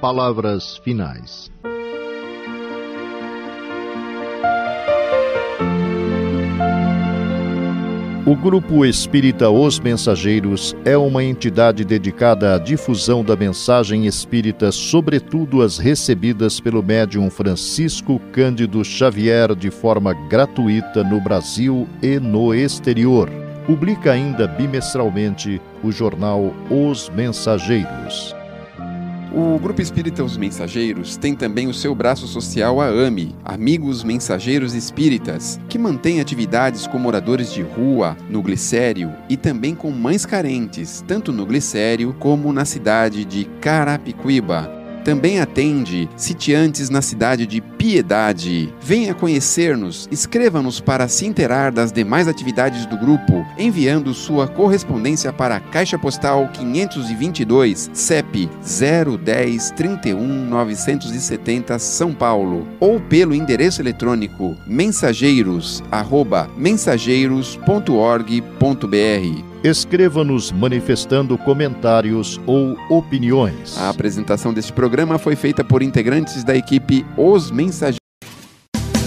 Palavras finais. O Grupo Espírita Os Mensageiros é uma entidade dedicada à difusão da mensagem espírita, sobretudo as recebidas pelo médium Francisco Cândido Xavier de forma gratuita no Brasil e no exterior. Publica ainda bimestralmente o jornal Os Mensageiros. O Grupo Espírita Os Mensageiros tem também o seu braço social, a AME, Amigos Mensageiros Espíritas, que mantém atividades com moradores de rua, no Glicério e também com mães carentes, tanto no Glicério como na cidade de Carapicuíba. Também atende sitiantes na cidade de Piedade. Venha conhecer-nos, escreva-nos para se inteirar das demais atividades do grupo, enviando sua correspondência para a Caixa Postal 522, CEP 010 31 970, São Paulo, ou pelo endereço eletrônico mensageiros@mensageiros.org.br. Escreva-nos manifestando comentários ou opiniões. A apresentação deste programa foi feita por integrantes da equipe Os Mensageiros.